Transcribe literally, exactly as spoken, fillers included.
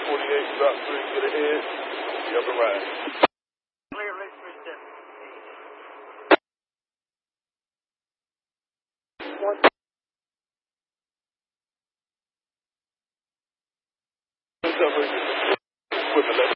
forty-eight, drop three, get ahead. You have a ride. Clear, Richmond seven. Equipment,